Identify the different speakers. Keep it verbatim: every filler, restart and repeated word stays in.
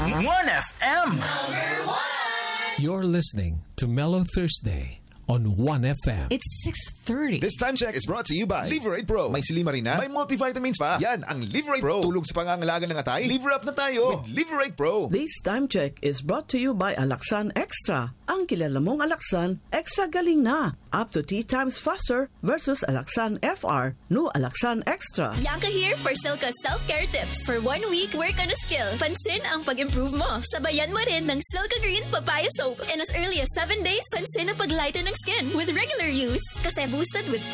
Speaker 1: one F M.
Speaker 2: You're listening to Mellow Thursday on one F M.
Speaker 3: It's six thirty.
Speaker 4: This time check is brought to you by Liverate Pro. May silimarina, may multivitamins pa. Yan ang Liverate Pro. Tulong sa pangangalaga ng atay. Liver up na tayo with Liverate Pro.
Speaker 5: This time check is brought to you by Alaxan Extra. Ang kilala mong Alaxan, extra galing na. Up to ten times faster versus Alaxan F R. No Alaxan Extra.
Speaker 6: Bianca here for Silka Self-Care Tips. For one week, work on a skill. Pansin ang pag-improve mo. Sabayan mo rin ng Silka Green Papaya Soap. In as early as seven days, pansin ang pag-lighten ng skin with regular use. Kasi boosted with